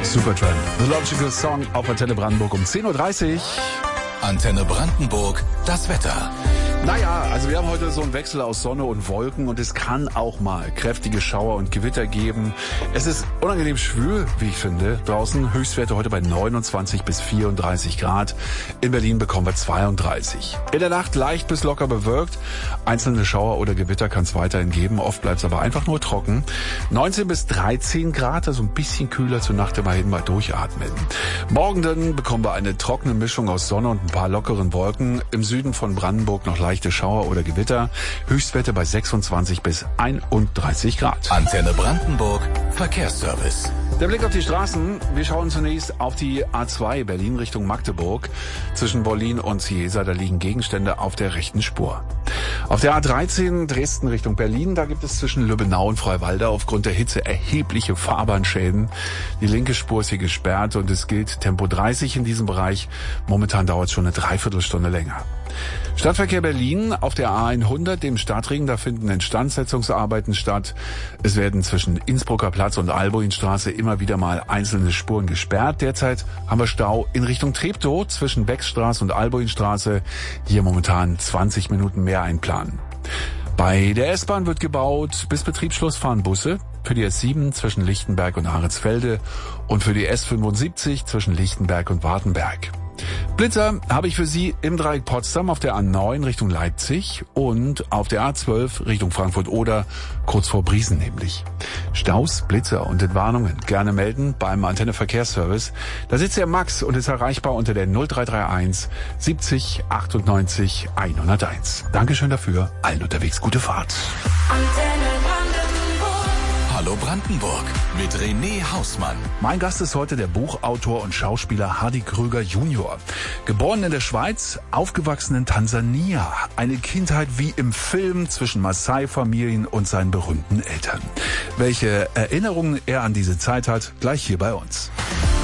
Supertramp. The Logical Song auf Antenne Brandenburg um 10.30 Uhr. Antenne Brandenburg, das Wetter. Naja, also wir haben heute so einen Wechsel aus Sonne und Wolken und es kann auch mal kräftige Schauer und Gewitter geben. Es ist unangenehm schwül, wie ich finde. Draußen Höchstwerte heute bei 29 bis 34 Grad. In Berlin bekommen wir 32. In der Nacht leicht bis locker bewölkt. Einzelne Schauer oder Gewitter kann es weiterhin geben. Oft bleibt es aber einfach nur trocken. 19 bis 13 Grad, also ein bisschen kühler zur Nacht, immerhin mal durchatmen. Morgen dann bekommen wir eine trockene Mischung aus Sonne und ein paar lockeren Wolken. Im Süden von Brandenburg noch leichte Schauer oder Gewitter. Höchstwerte bei 26 bis 31 Grad. Antenne Brandenburg, Verkehrsservice. Der Blick auf die Straßen. Wir schauen zunächst auf die A2 Berlin Richtung Magdeburg. Zwischen Wollin und Ciesa, da liegen Gegenstände auf der rechten Spur. Auf der A13 Dresden Richtung Berlin, da gibt es zwischen Lübbenau und Freiwalde aufgrund der Hitze erhebliche Fahrbahnschäden. Die linke Spur ist hier gesperrt und es gilt Tempo 30 in diesem Bereich. Momentan dauert es schon eine Dreiviertelstunde länger. Stadtverkehr Berlin auf der A100, dem Stadtring, da finden Instandsetzungsarbeiten statt. Es werden zwischen Innsbrucker Platz und Albuinstraße immer wieder mal einzelne Spuren gesperrt. Derzeit haben wir Stau in Richtung Treptow zwischen Beckstraße und Albuinstraße. Hier momentan 20 Minuten mehr einplanen. Bei der S-Bahn wird gebaut. Bis Betriebsschluss fahren Busse. Für die S7 zwischen Lichtenberg und Ahrensfelde und für die S75 zwischen Lichtenberg und Wartenberg. Blitzer habe ich für Sie im Dreieck Potsdam auf der A9 Richtung Leipzig und auf der A12 Richtung Frankfurt-Oder, kurz vor Briesen nämlich. Staus, Blitzer und Entwarnungen gerne melden beim Antenne Verkehrsservice. Da sitzt der Max und ist erreichbar unter der 0331 70 98 101. Dankeschön dafür. Allen unterwegs gute Fahrt. Hallo Brandenburg mit René Hausmann. Mein Gast ist heute der Buchautor und Schauspieler Hardy Krüger Junior. Geboren in der Schweiz, aufgewachsen in Tansania. Eine Kindheit wie im Film zwischen Maasai-Familien und seinen berühmten Eltern. Welche Erinnerungen er an diese Zeit hat, gleich hier bei uns.